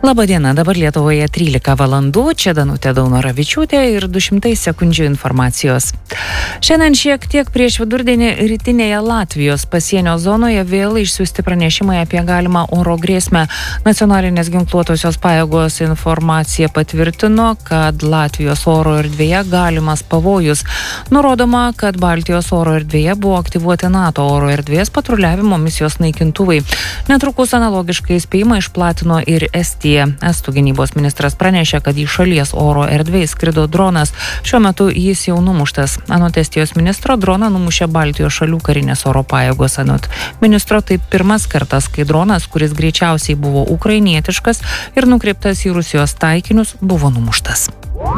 Labadiena, dabar Lietuvoje 13 valandų, čia Danutė Daunoravičiūtė ir 200 sekundžių informacijos. Šiandien šiek tiek prieš vidurdienį rytinėje Latvijos pasienio zonoje vėl išsiųsti pranešimai apie galimą oro grėsmę. Nacionalinės ginkluotosios pajėgos informacija patvirtino, kad Latvijos oro erdvėje galimas pavojus. Nurodoma, kad Baltijos oro erdvėje buvo aktyvuoti NATO oro erdvės patruliavimo misijos naikintuvai. Netrukus analogiškai įspėjimą išplatino ir Estija. Estų gynybos ministras pranešė, kad į šalies oro erdvėje skrido dronas. Šiuo metu jis jau numuštas. Anot Estijos ministro, droną numušė Baltijos šalių karinės oro pajėgos. Anot ministro, tai pirmas kartas, kai dronas, kuris greičiausiai buvo ukrainietiškas ir nukreiptas į Rusijos taikinius, buvo numuštas.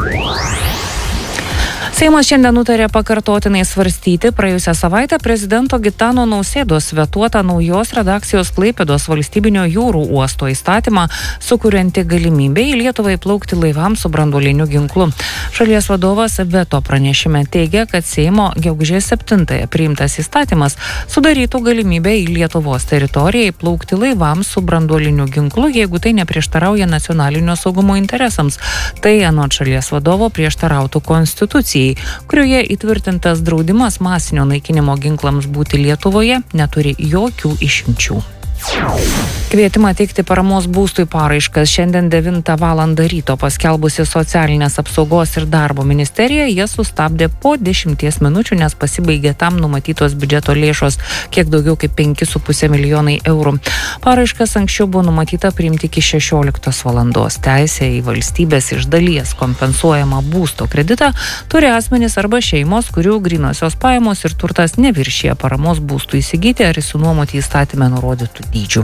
Seimas šiandien nutarė pakartotinai svarstyti praėjusią savaitę prezidento Gitano Nausėdos vetuotą naujos redakcijos Klaipėdos valstybinio jūrų uosto įstatymą, sukurianti galimybę į Lietuvą įplaukti laivams su branduoliniu ginklu. Šalies vadovas veto pranešime teigia, kad Seimo gegužės 7 priimtas įstatymas sudarytų galimybę į Lietuvos teritoriją įplaukti laivams su branduoliniu ginklu, jeigu tai neprieštarauja nacionalinio saugumo interesams. Tai anot šalies vadovo prieštarautų konstitucijai, kurioje įtvirtintas draudimas masinio naikinimo ginklams būti Lietuvoje neturi jokių išimčių. Kvietimą teikti paramos būstui paraiškas šiandien 9 valandą ryto paskelbusi socialinės apsaugos ir darbo ministerija, jie sustabdė po 10 minučių, nes pasibaigė tam numatytos biudžeto lėšos, kiek daugiau kaip 5,5 milijonai eurų. Paraiškas anksčiau buvo numatyta priimti iki 16 valandos. Teisė į valstybės iš dalies kompensuojamą būsto kreditą turi asmenys arba šeimos, kurių grynosios pajamos ir turtas neviršija paramos būstų įsigyti ar išsinuomoti įstatyme nurodytų dydžių.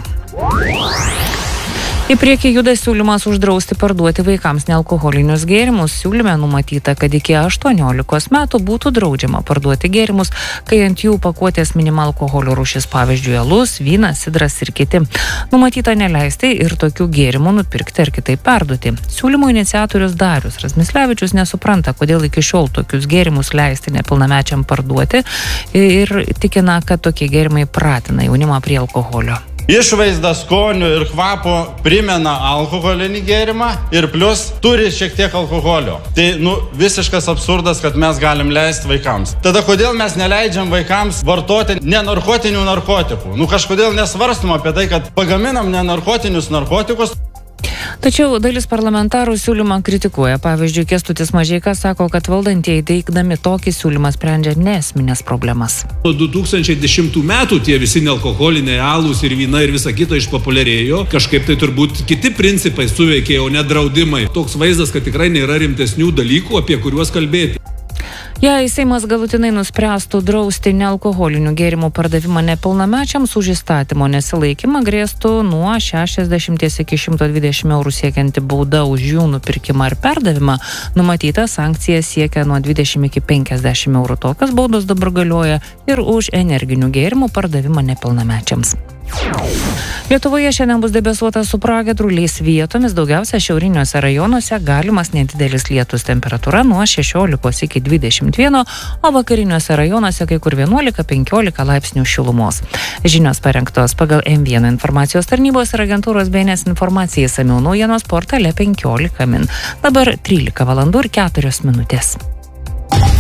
Į priekį juda siūlymas uždrausti parduoti vaikams nealkoholinius gėrimus. Siūlyme numatyta, kad iki 18 metų būtų draudžiama parduoti gėrimus, kai ant jų pakuotės minima alkoholio rūšis, pavyzdžiui, alus, vynas, sidras ir kiti. Numatyta neleisti ir tokių gėrimų nupirkti ar kitaip perduoti. Siūlymo iniciatorius Darius Razmislevičius nesupranta, kodėl iki šiol tokius gėrimus leisti nepilnamečiam parduoti ir tikina, kad tokie gėrimai pratina jaunimą prie alkoholio. Išvaizda, skonių ir kvapo primena alkoholinį gėrimą ir plus turi šiek tiek alkoholio. Tai visiškas absurdas, kad mes galim leisti vaikams. Tada kodėl mes neleidžiam vaikams vartoti nenarkotinių narkotikų? Kažkodėl nesvarstom apie tai, kad pagaminam nenarkotinius narkotikus. Tačiau dalis parlamentarų siūlymą kritikuoja. Pavyzdžiui, Kęstutis Mažeika sako, kad valdantieji teikdami tokį siūlymą sprendžia neesminės problemas. Nuo 2010 metų tie visi nealkoholiniai alūs ir vyna ir visa kita išpopuliarėjo. Kažkaip tai turbūt kiti principai suveikė, o ne draudimai. Toks vaizdas, kad tikrai nėra rimtesnių dalykų, apie kuriuos kalbėti. Jei Seimas galutinai nuspręstų drausti nealkoholinių gėrimų pardavimą nepilnamečiams, už įstatymo nesilaikymą grėstų nuo 60 iki 120 eurų siekianti bauda už jų nupirkimą ir perdavimą. Numatyta sankcija siekia nuo 20 iki 50 eurų. Tokios baudos dabar galioja ir už energinių gėrimų pardavimą nepilnamečiams. Lietuvoje šiandien bus debesuota su pragiedruliais, vietomis daugiausia šiauriniuose rajonuose galimas nedidelis lietus, temperatūra nuo 16 iki 21, o vakariniuose rajonuose kai kur 11-15 laipsnių šilumos. Žinios parengtos pagal M1 informacijos tarnybos ir agentūros BNS informacijai, išsamiau naujienos portale 15 min. Dabar 13 valandų ir 4 minutės.